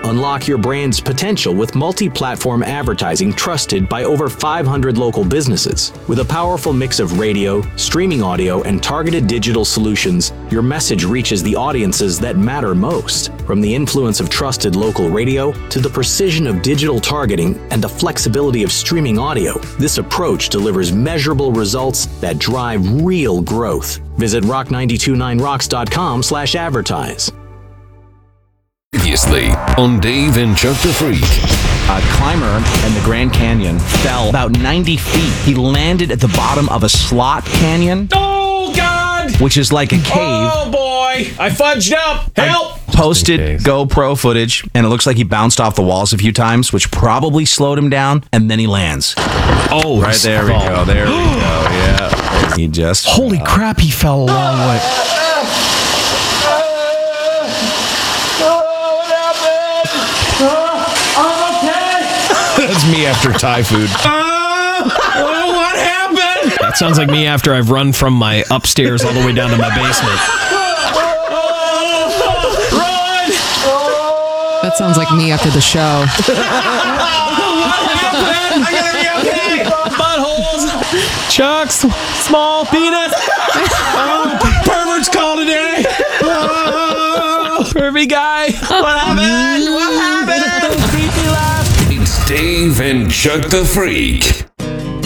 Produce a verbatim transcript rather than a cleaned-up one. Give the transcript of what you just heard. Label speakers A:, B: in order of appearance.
A: Unlock your brand's potential with multi-platform advertising trusted by over five hundred local businesses. With a powerful mix of radio, streaming audio, and targeted digital solutions, your message reaches the audiences that matter most. From the influence of trusted local radio to the precision of digital targeting and the flexibility of streaming audio, this approach delivers measurable results that drive real growth. Visit rock nine two nine rocks dot com slash advertise.
B: Previously on Dave and Chuck the Freak.
C: A climber in the Grand Canyon fell about ninety feet. He landed at the bottom of a slot canyon.
D: Oh, God!
C: Which is like a cave.
D: Oh, boy! I fudged up! Help!
C: I posted GoPro footage, and it looks like he bounced off the walls a few times, which probably slowed him down, and then he lands.
D: Oh,
C: right there we go. There we go. Yeah. He just...
D: Holy crap, he fell a long way. That's me after Thai food. Uh, oh, what happened? That sounds like me after I've run from my upstairs all the way down to my basement. Oh, run!
E: That sounds like me after the show.
D: What happened? I gotta be okay. Buttholes. Chuck's small penis. Oh, pervert's call today. Oh, pervy guy. What happened? What happened? Creepy laugh.
B: It's Dave and Chuck the Freak.